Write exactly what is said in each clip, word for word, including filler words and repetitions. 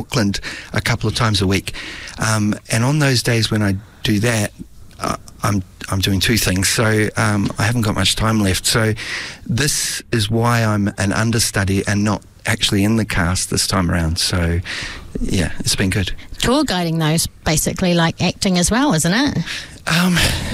Auckland a couple of times a week. Um, and on those days when I do that, uh, I'm I'm doing two things. So um, I haven't got much time left. So this is why I'm an understudy and not actually in the cast this time around. So yeah, it's been good. Tour guiding those basically like acting as well, isn't it? Um,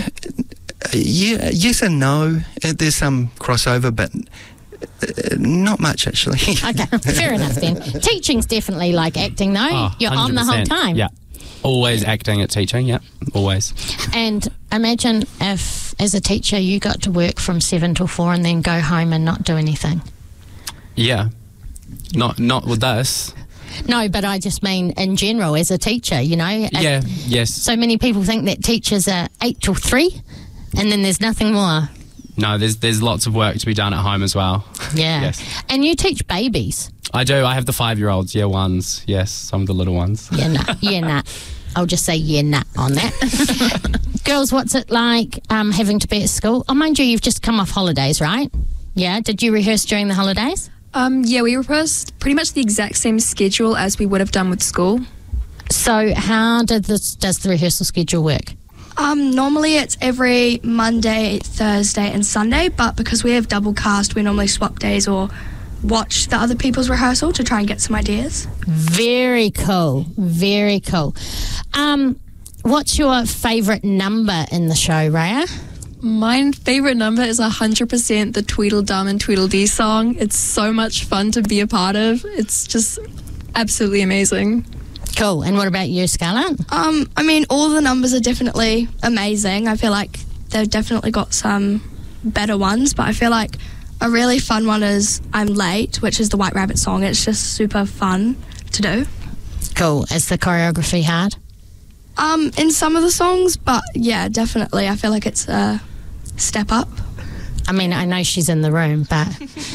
yeah, yes and no. There's some crossover, but uh, not much actually. Okay, fair enough then. Teaching's definitely like acting though. Oh, You're one hundred percent. on the whole time. Yeah. Always acting at teaching, yeah, always. And imagine if, as a teacher, you got to work from seven till four and then go home and not do anything. Yeah. Not not with this. No, but I just mean in general as a teacher, you know. Yeah, yes. So many people think that teachers are eight till three and then there's nothing more. No, there's there's lots of work to be done at home as well. Yeah. Yes. And you teach babies. I do. I have the five-year-olds, year ones. Yes, some of the little ones. Yeah, nah. Yeah, nah. I'll just say yeah, nah on that. Girls, what's it like um, having to be at school? Oh, mind you, you've just come off holidays, right? Yeah. Did you rehearse during the holidays? Um, yeah, we rehearsed pretty much the exact same schedule as we would have done with school. So how did this, does the rehearsal schedule work? Um, normally it's every Monday, Thursday and Sunday, but because we have double cast, we normally swap days or watch the other people's rehearsal to try and get some ideas. Very cool. Very cool. Um, what's your favourite number in the show, Raya? My favourite number is one hundred percent the Tweedledum and Tweedledee song. It's so much fun to be a part of. It's just absolutely amazing. Cool. And what about you, Scarlett? Um, I mean, all the numbers are definitely amazing. I feel like they've definitely got some better ones, but I feel like a really fun one is I'm Late, which is the White Rabbit song. It's just super fun to do. Cool. Is the choreography hard? Um, in some of the songs, but yeah, definitely. I feel like it's a step up. I mean, I know she's in the room, but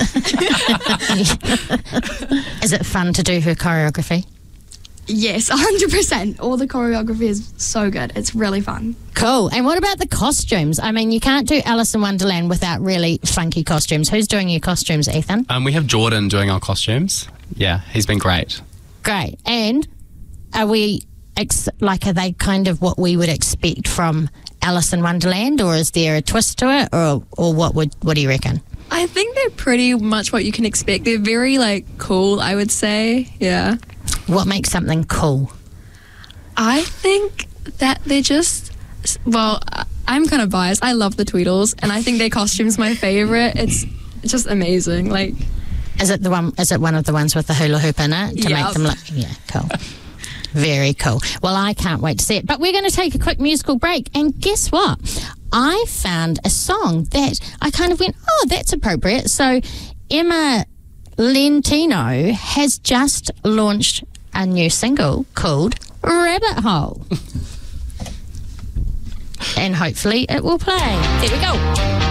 is it fun to do her choreography? Yes, one hundred percent. All the choreography is so good. It's really fun. Cool. And what about the costumes? I mean, you can't do Alice in Wonderland without really funky costumes. Who's doing your costumes, Ethan? Um, we have Jordan doing our costumes. Yeah, he's been great. Great. And are we, ex- like, are they kind of what we would expect from Alice in Wonderland, or is there a twist to it, or or what would what do you reckon? I think they're pretty much what you can expect. They're very, like, cool, I would say. Yeah. What makes something cool? I think that they're just, well, I'm kind of biased. I love the Tweedles, and I think their costume's my favourite. It's just amazing. Like, is it the one? Is it one of the ones with the hula hoop in it to Yep. make them look? Yeah, cool. Very cool. Well, I can't wait to see it. But we're going to take a quick musical break, and guess what? I found a song that I kind of went, oh, that's appropriate. So Emma Lentino has just launched a new single called Rabbit Hole. And hopefully it will play. There we go.